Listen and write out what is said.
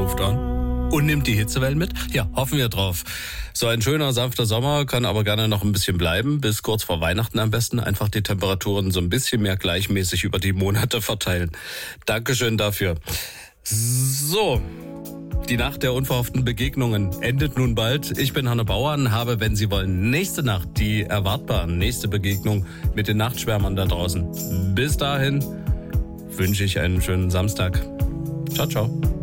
Luft an und nimmt die Hitzewellen mit? Ja, hoffen wir drauf. So ein schöner, sanfter Sommer kann aber gerne noch ein bisschen bleiben, bis kurz vor Weihnachten am besten. Einfach die Temperaturen so ein bisschen mehr gleichmäßig über die Monate verteilen. Dankeschön dafür. So, die Nacht der unverhofften Begegnungen endet nun bald. Ich bin Hanne Bauern, habe, wenn Sie wollen, nächste Nacht die erwartbaren nächste Begegnung mit den Nachtschwärmern da draußen. Bis dahin wünsche ich einen schönen Samstag. Ciao, ciao.